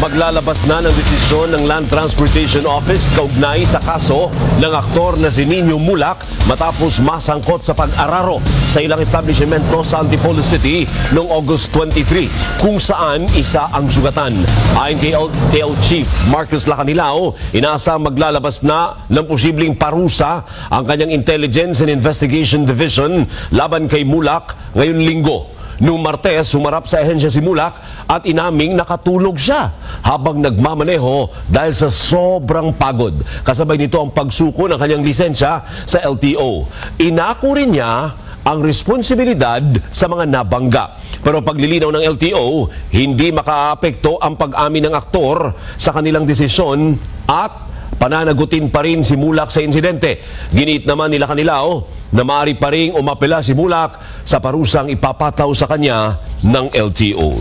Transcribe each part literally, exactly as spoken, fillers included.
Maglalabas na ng desisyon ng Land Transportation Office kaugnay sa kaso ng aktor na si Nino Mulak matapos masangkot sa pag-araro sa ilang establishmento sa Antipolo City noong August twenty-three, kung saan isa ang sugatan. Ayon kay L T L Chief Marcos Lacanilao, inaasang maglalabas na ng posibleng parusa ang kanyang Intelligence and Investigation Division laban kay Mulak ngayon Linggo. Noong Martes, sumarap sa ehensya si Mulak at inaming nakatulog siya habang nagmamaneho dahil sa sobrang pagod. Kasabay nito ang pagsuko ng kanyang lisensya sa L T O. Inako rin niya ang responsibilidad sa mga nabangga. Pero paglilinaw ng L T O, hindi makaapekto ang pag-amin ng aktor sa kanilang desisyon at pananagutin pa rin si Mulak sa insidente. Giniit naman nila Lacanilao na maaari pa rin umapela si Mulak sa parusang ipapataw sa kanya ng L T O.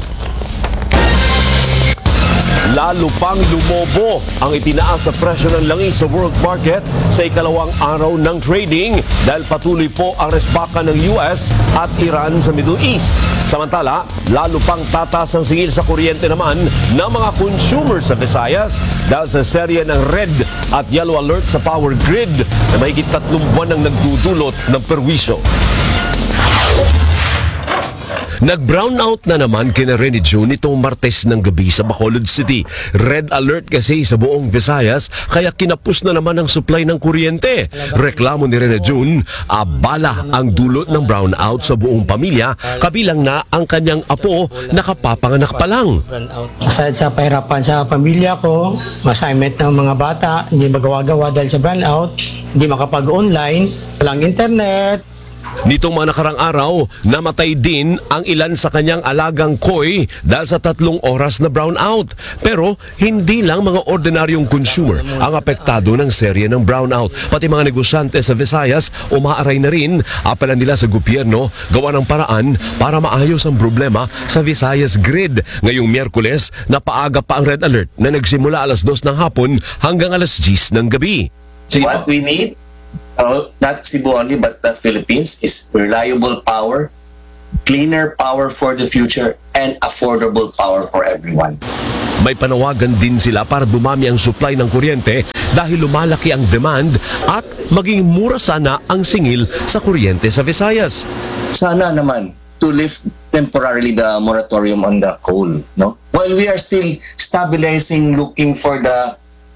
Lalo pang lumobo ang itinaas sa presyo ng langis sa world market sa ikalawang araw ng trading dahil patuloy po ang respakan ng U S at Iran sa Middle East. Samantala, lalo pang tataas ang singil sa kuryente naman ng mga consumers sa Visayas dahil sa serye ng red at yellow alert sa power grid na mahigit tatlong buwan ang nagdudulot ng perwisyo. Nag-brownout na naman kina Rene June itong Martes ng gabi sa Bacolod City. Red alert kasi sa buong Visayas kaya kinapos na naman ang supply ng kuryente. Reklamo ni Rene June, abala ang dulot ng brownout sa buong pamilya, kabilang na ang kanyang apo nakapapanganak pa lang. Aside sa pahirapan sa pamilya ko, assignment ng mga bata, hindi magawa-gawa dahil sa brownout, hindi makapag-online, walang internet. Nitong mga nakarang araw, namatay din ang ilan sa kanyang alagang koi dahil sa tatlong oras na brownout. Pero hindi lang mga ordinaryong consumer ang apektado ng serye ng brownout. Pati mga negosyante sa Visayas umaaray na rin. Apelan nila sa gobyerno gawa ng paraan para maayos ang problema sa Visayas grid. Ngayong Miyerkules, napaaga pa ang red alert na nagsimula alas dos ng hapon hanggang alas diyes ng gabi. What we need, uh, not Cebu only, but the Philippines, is reliable power, cleaner power for the future, and affordable power for everyone. May panawagan din sila para dumami ang supply ng kuryente dahil lumalaki ang demand at maging mura sana ang singil sa kuryente sa Visayas. Sana naman to lift temporarily the moratorium on the coal, no? While we are still stabilizing, looking for the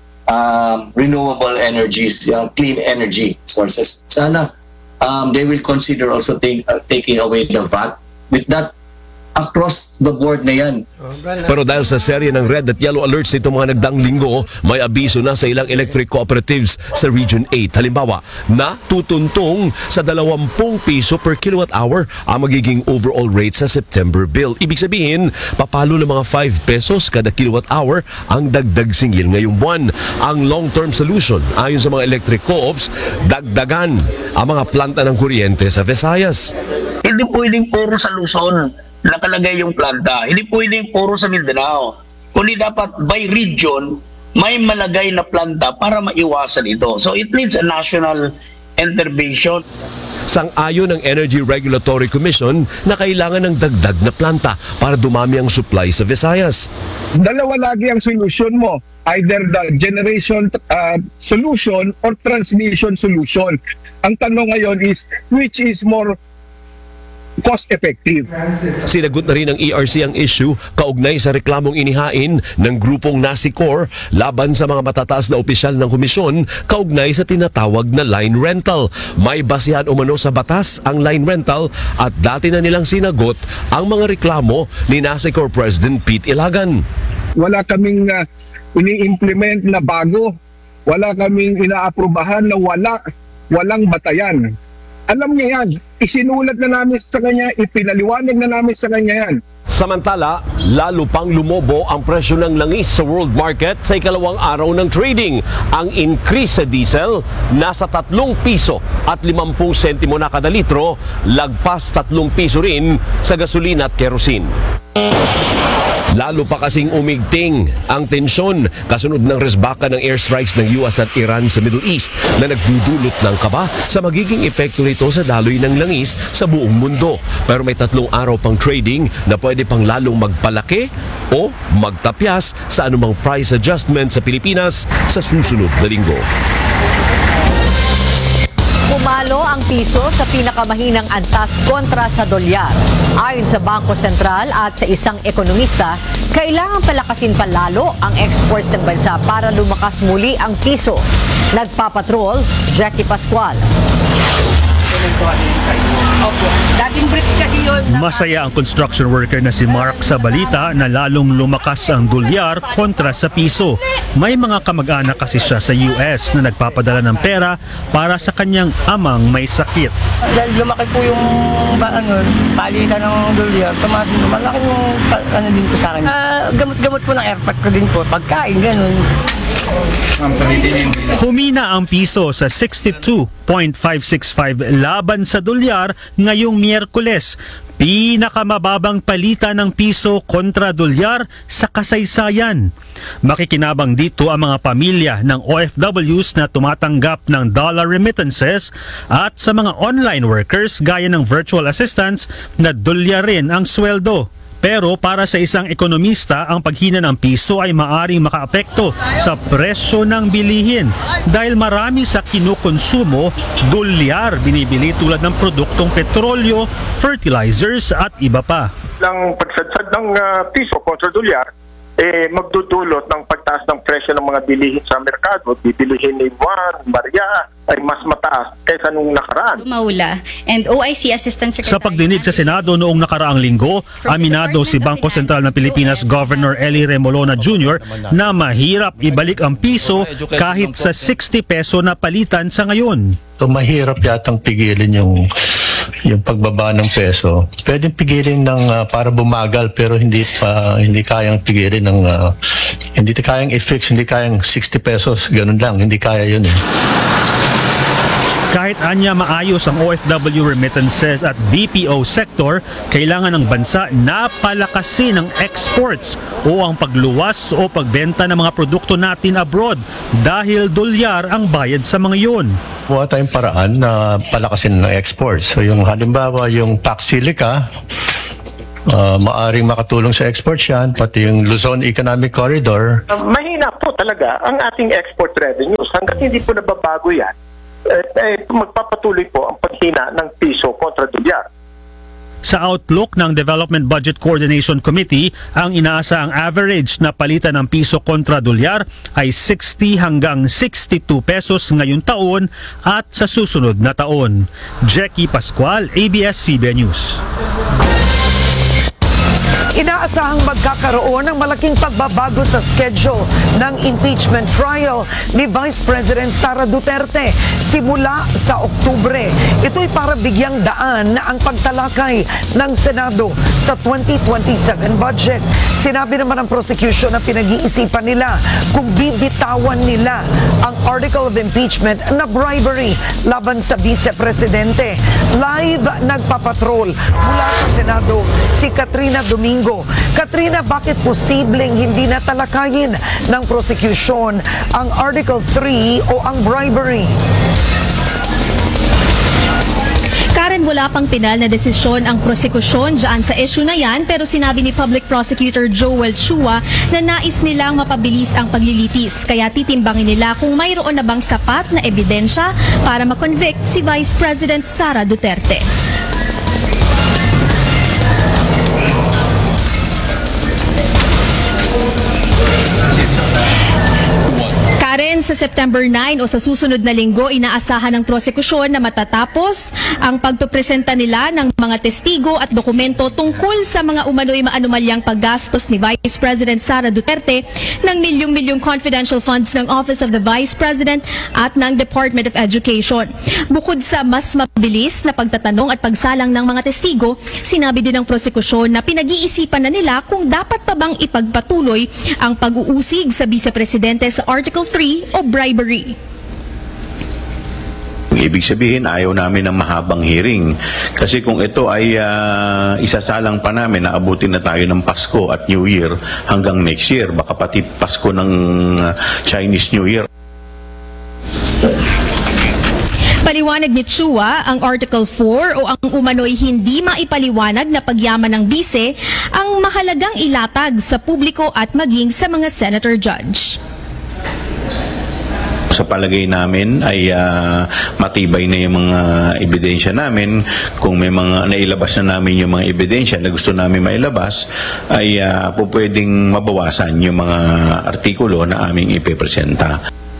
um, renewable energies, yung clean energy sources, sana um, they will consider also take, uh, taking away the V A T. With that, across the board na yan. Pero dahil sa serye ng red at yellow alerts itong mga nagdaang linggo, may abiso na sa ilang electric cooperatives sa Region eight. Halimbawa, na tutuntong sa dalawampung piso per kilowatt hour ang magiging overall rate sa September bill. Ibig sabihin, papalo ng mga five pesos kada kilowatt hour ang dagdag singil ngayong buwan. Ang long-term solution, ayon sa mga electric co-ops, dagdagan ang mga planta ng kuryente sa Visayas. Hindi pwedeng puro sa Luzon nakalagay yung planta. Hindi pwedeng puro sa Mindanao. Kundi dapat by region, may malagay na planta para maiwasan ito. So it needs a national intervention. Sang-ayon ng Energy Regulatory Commission na kailangan ng dagdag na planta para dumami ang supply sa Visayas. Dalawa lagi ang solution mo. Either the generation uh, solution or transmission solution. Ang tanong ngayon is, which is more cost-effective? Sinagot na rin ng E R C ang issue kaugnay sa reklamong inihain ng grupong Nasicor laban sa mga matataas na opisyal ng komisyon kaugnay sa tinatawag na line rental. May basihan umano sa batas ang line rental at dati na nilang sinagot ang mga reklamo ni Nasicor President Pete Ilagan. Wala kaming uh, ini-implement na bago. Wala kaming inaaprubahan na wala, walang batayan. Alam niya yan. Isinulat na namin sa kanya, ipinaliwanag na namin sa kanya yan. Samantala, lalo pang lumobo ang presyo ng langis sa world market sa ikalawang araw ng trading. Ang increase sa diesel nasa tatlong piso at limampung sentimo na kada litro, lagpas tatlong piso rin sa gasolina at kerosene. Lalo pa kasing umigting ang tensyon kasunod ng resbaka ng airstrikes ng U S at Iran sa Middle East na nagdudulot ng kaba sa magiging epekto nito sa daloy ng langis sa buong mundo. Pero may tatlong araw pang trading na pwede pang lalong magpalaki o magtapyas sa anumang price adjustment sa Pilipinas sa susunod na linggo. Pumalo ang piso sa pinakamahinang antas kontra sa dolyar. Ayon sa Bangko Sentral at sa isang ekonomista, kailangan palakasin pa lalo ang exports ng bansa para lumakas muli ang piso. Nagpapatrol, Jackie Pascual. Masaya ang construction worker na si Mark sa balita na lalong lumakas ang dolyar kontra sa piso. May mga kamag-anak kasi siya sa U S na nagpapadala ng pera para sa kanyang amang may sakit. Dahil lumaki po yung ba, ano, palitan ng dolyar, tumaas yung malaki yung pa- ano din po sa akin. Ah, gamot-gamot po ng airpot ko din po, pagkain, ganun. Humina ang piso sa sixty-two point five six five laban sa dolyar ngayong Miyerkules. Pinakamababang palitan ng piso kontra dolyar sa kasaysayan. Makikinabang dito ang mga pamilya ng O F Ws na tumatanggap ng dollar remittances at sa mga online workers gaya ng virtual assistants na dolyar rin ang sweldo. Pero para sa isang ekonomista, ang paghina ng piso ay maaring makaapekto sa presyo ng bilihin dahil marami sa kinukonsumo dolyar binibili tulad ng produktong petrolyo, fertilizers at iba pa. Ang pagsadsad ng uh, piso kontra dolyar, eh, magdudulot ng pagtaas ng presyo ng mga bilihin sa merkado. Bibilihin ni Juan, Maria ay mas mataas kaysa nung nakaraan. Maula and O I C Assistant Secretary. Sa pagdinig sa Senado noong nakaraang linggo, aminado si Bangko Sentral ng Pilipinas Governor Eli Remolona Junior na mahirap ibalik ang piso kahit sa sixty peso na palitan sa ngayon. So mahirap yatang pigilin yung yung pagbaba ng peso. Pwedeng pigilin ng uh, para bumagal pero hindi pa hindi kayang pigilin ng uh, hindi kayang i-fix, hindi kayang sixty pesos, ganun lang, hindi kaya yun eh. Kahit anya maayos ang O F W remittances at B P O sector, kailangan ng bansa na palakasin ang exports o ang pagluwas o pagbenta ng mga produkto natin abroad dahil dolyar ang bayad sa mga yun. Wala tayong paraan na palakasin ng exports. So yung halimbawa yung Pax Silica, uh, maaring makatulong sa exports yan, pati yung Luzon Economic Corridor. Uh, mahina po talaga ang ating export revenues. Hanggat hindi po nababago yan, eh, eh, magpapatuloy po ang paghina ng piso kontra dolyar. Sa outlook ng Development Budget Coordination Committee, ang inaasahang average na palitan ng piso kontra dolyar ay sixty hanggang sixty-two pesos ngayong taon at sa susunod na taon. Jackie Pascual, A B S C B N News. Inaasahang magkakaroon ng malaking pagbabago sa schedule ng impeachment trial ni Vice President Sara Duterte simula sa Oktubre. Ito'y para bigyang daan ang pagtalakay ng Senado sa twenty twenty-seven budget. Sinabi naman ng prosecution na pinag-iisipan nila kung bibitawan nila ang article of impeachment na bribery laban sa Vice Presidente. Live nagpapatrol mula sa Senado si Katrina Domingo. Katrina, bakit posibleng hindi natalakayin ng prosecution ang Article three o ang bribery? Karen, wala pang pinal na desisyon ang prosekusyon dyan sa issue na yan, pero sinabi ni Public Prosecutor Joel Chua na nais nilang mapabilis ang paglilitis. Kaya titimbangin nila kung mayroon na bang sapat na ebidensya para makonvict si Vice President Sara Duterte. Karen, sa September nine o sa susunod na linggo, inaasahan ng prosekusyon na matatapos ang pagpapresenta nila ng mga testigo at dokumento tungkol sa mga umano'y maanumalyang paggastos ni Vice President Sara Duterte ng milyong-milyong confidential funds ng Office of the Vice President at ng Department of Education. Bukod sa mas mabilis na pagtatanong at pagsalang ng mga testigo, sinabi din ng prosekusyon na pinag-iisipan na nila kung dapat pa bang ipagpatuloy ang pag-uusig sa Vice Presidente sa Article three o bribery. Ibig sabihin, ayaw namin ng mahabang hearing. Kasi kung ito ay uh, isasalang pa namin, naabutin na tayo ng Pasko at New Year hanggang next year. Baka pati Pasko ng uh, Chinese New Year. Paliwanag ni Chua, ang Article four o ang umano'y hindi maipaliwanag na pagyaman ng bise ang mahalagang ilatag sa publiko at maging sa mga senator judge. Sa palagay namin ay uh, matibay na yung mga ebidensya namin. Kung may mga nailabas na namin yung mga ebidensya na gusto namin mailabas, ay uh, po pwedeng mabawasan yung mga artikulo na aming ipipresenta.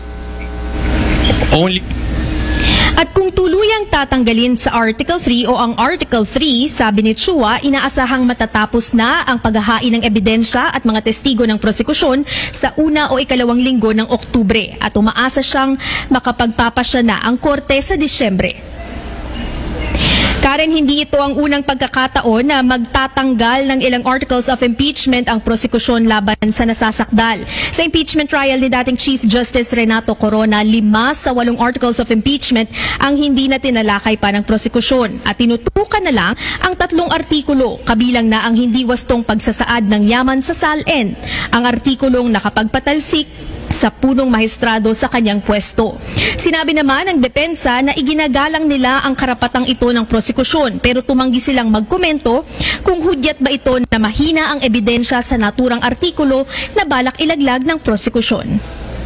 Only At kung tuluyang tatanggalin sa Article three o ang Article three, sabi ni Chua, inaasahang matatapos na ang paghahain ng ebidensya at mga testigo ng prosekusyon sa una o ikalawang linggo ng Oktubre at umaasa siyang makapagpapasya na ang korte sa Disyembre. Karen, hindi ito ang unang pagkakataon na magtatanggal ng ilang articles of impeachment ang prosekusyon laban sa nasasakdal. Sa impeachment trial ni dating Chief Justice Renato Corona, lima sa walong articles of impeachment ang hindi na tinalakay pa ng prosekusyon at tinutukan na lang ang tatlong artikulo, kabilang na ang hindi wastong pagsasaad ng yaman sa S A L N, ang artikulong nakapagpatalsik sa punong mahistrado sa kanyang pwesto. Sinabi naman ng depensa na iginagalang nila ang karapatang ito ng prosekusyon pero tumanggi silang magkomento kung hudyat ba ito na mahina ang ebidensya sa naturang artikulo na balak ilaglag ng prosekusyon.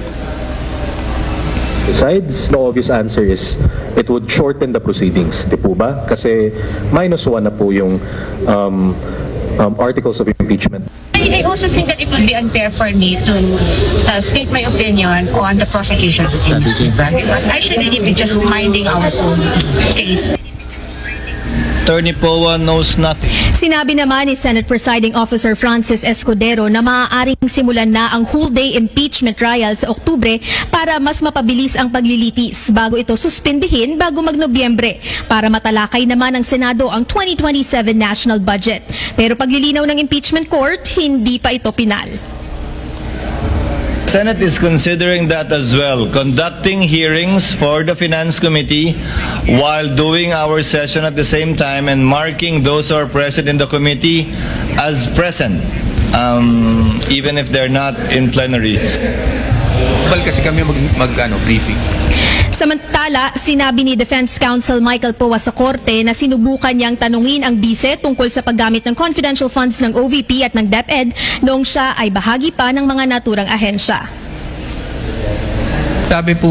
Besides, the obvious answer is it would shorten the proceedings, di po ba? Kasi minus one na po yung um, um, articles of impeachment. I also think that it would be unfair for me to uh, state my opinion on the prosecution's case, because I should really be just minding our own case. Attorney Poa knows nothing. Sinabi naman ni Senate Presiding Officer Francis Escudero na maaaring simulan na ang whole day impeachment trial sa Oktubre para mas mapabilis ang paglilitis bago ito suspindihin bago mag-Nobyembre para matalakay naman ng Senado ang twenty twenty-seven national budget. Pero paglilinaw ng impeachment court, hindi pa ito pinal. Senate is considering that as well, conducting hearings for the Finance Committee while doing our session at the same time and marking those who are present in the committee as present, um, even if they're not in plenary. Bal kasi kami mag, mag ano, briefing. Samantala, sinabi ni Defense Counsel Michael Poa sa korte na sinubukan niyang tanungin ang bise tungkol sa paggamit ng confidential funds ng O V P at ng DepEd noong siya ay bahagi pa ng mga naturang ahensya. Sabi po